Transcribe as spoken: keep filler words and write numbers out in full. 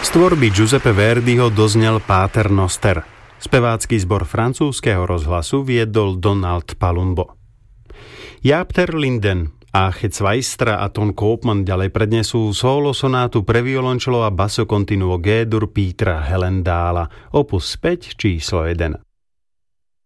Z tvorby Giuseppe Verdiho doznel Pater Noster. Spevácky zbor francúzskeho rozhlasu viedol Donald Palumbo. Jaap ter Linden, Aage Zwijstra a Ton Koopman ďalej prednesú solo sonátu pre violončelo a basso continuo G-dur Pietra Hellendaala, opus päť číslo jeden.